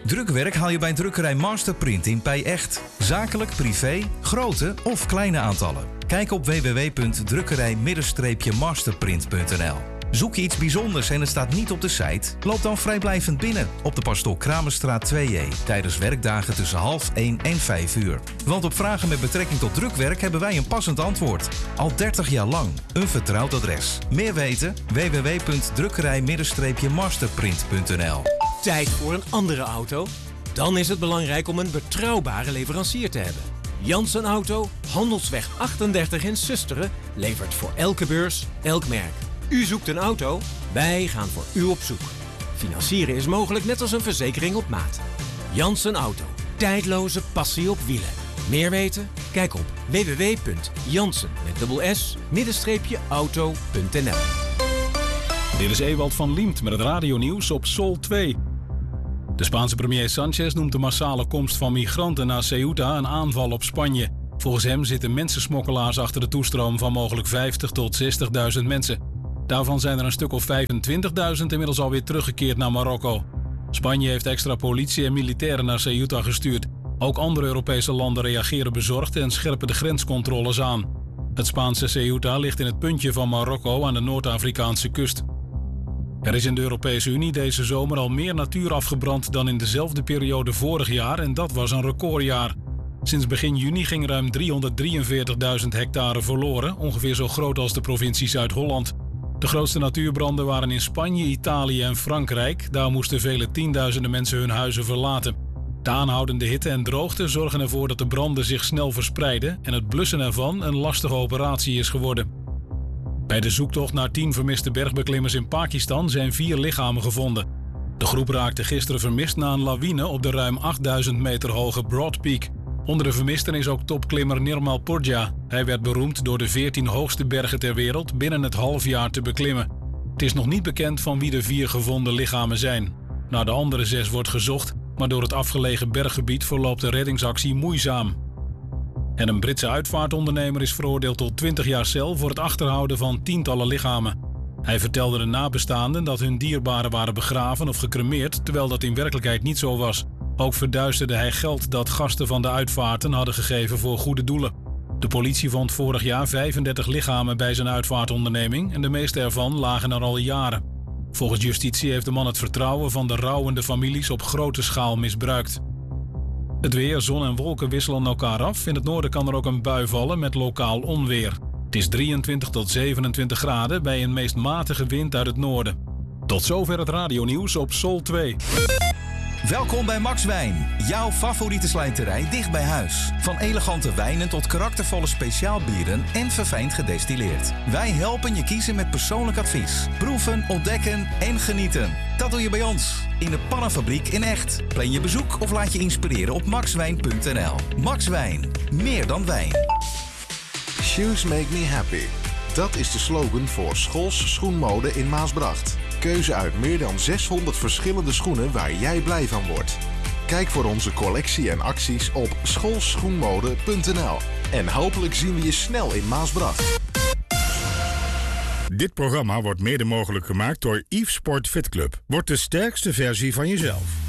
Drukwerk haal je bij drukkerij Masterprinting bij echt. Zakelijk, privé, grote of kleine aantallen. Kijk op www.drukkerij-masterprint.nl. Zoek je iets bijzonders en het staat niet op de site? Loop dan vrijblijvend binnen op de Pastoor Kramerstraat 2E tijdens werkdagen tussen 12:30 en 5 uur. Want op vragen met betrekking tot drukwerk hebben wij een passend antwoord. Al 30 jaar lang. Een vertrouwd adres. Meer weten? www.drukkerij-masterprint.nl. Tijd voor een andere auto? Dan is het belangrijk om een betrouwbare leverancier te hebben. Janssen Auto, Handelsweg 38 in Susteren, levert voor elke beurs, elk merk. U zoekt een auto? Wij gaan voor u op zoek. Financieren is mogelijk net als een verzekering op maat. Janssen Auto. Tijdloze passie op wielen. Meer weten? Kijk op www.janssen-auto.nl. Dit is Ewald van Liemt met het radionieuws op Sol 2. De Spaanse premier Sánchez noemt de massale komst van migranten naar Ceuta een aanval op Spanje. Volgens hem zitten mensensmokkelaars achter de toestroom van mogelijk 50.000 tot 60.000 mensen. Daarvan zijn er een stuk of 25.000 inmiddels alweer teruggekeerd naar Marokko. Spanje heeft extra politie en militairen naar Ceuta gestuurd. Ook andere Europese landen reageren bezorgd en scherpen de grenscontroles aan. Het Spaanse Ceuta ligt in het puntje van Marokko aan de Noord-Afrikaanse kust. Er is in de Europese Unie deze zomer al meer natuur afgebrand dan in dezelfde periode vorig jaar en dat was een recordjaar. Sinds begin juni ging ruim 343.000 hectare verloren, ongeveer zo groot als de provincie Zuid-Holland. De grootste natuurbranden waren in Spanje, Italië en Frankrijk. Daar moesten vele tienduizenden mensen hun huizen verlaten. De aanhoudende hitte en droogte zorgen ervoor dat de branden zich snel verspreiden en het blussen ervan een lastige operatie is geworden. Bij de zoektocht naar 10 vermiste bergbeklimmers in Pakistan zijn 4 lichamen gevonden. De groep raakte gisteren vermist na een lawine op de ruim 8000 meter hoge Broad Peak. Onder de vermisten is ook topklimmer Nirmal Purja. Hij werd beroemd door de 14 hoogste bergen ter wereld binnen het halfjaar te beklimmen. Het is nog niet bekend van wie de 4 gevonden lichamen zijn. Naar de andere 6 wordt gezocht, maar door het afgelegen berggebied verloopt de reddingsactie moeizaam. En een Britse uitvaartondernemer is veroordeeld tot 20 jaar cel voor het achterhouden van tientallen lichamen. Hij vertelde de nabestaanden dat hun dierbaren waren begraven of gecremeerd, terwijl dat in werkelijkheid niet zo was. Ook verduisterde hij geld dat gasten van de uitvaarten hadden gegeven voor goede doelen. De politie vond vorig jaar 35 lichamen bij zijn uitvaartonderneming en de meeste ervan lagen er al jaren. Volgens justitie heeft de man het vertrouwen van de rouwende families op grote schaal misbruikt. Het weer, zon en wolken wisselen elkaar af. In het noorden kan er ook een bui vallen met lokaal onweer. Het is 23 tot 27 graden bij een meest matige wind uit het noorden. Tot zover het radionieuws op Sol 2. Welkom bij Max Wijn, jouw favoriete slijterij dicht bij huis. Van elegante wijnen tot karaktervolle speciaalbieren en verfijnd gedestilleerd. Wij helpen je kiezen met persoonlijk advies. Proeven, ontdekken en genieten. Dat doe je bij ons, in de Pannenfabriek in Echt. Plan je bezoek of laat je inspireren op maxwijn.nl. Max Wijn, meer dan wijn. Shoes make me happy. Dat is de slogan voor Schols Schoenmode in Maasbracht. Keuze uit meer dan 600 verschillende schoenen waar jij blij van wordt. Kijk voor onze collectie en acties op scholsschoenmode.nl. En hopelijk zien we je snel in Maasbracht. Dit programma wordt mede mogelijk gemaakt door Yves Sport Fit Club. Word de sterkste versie van jezelf.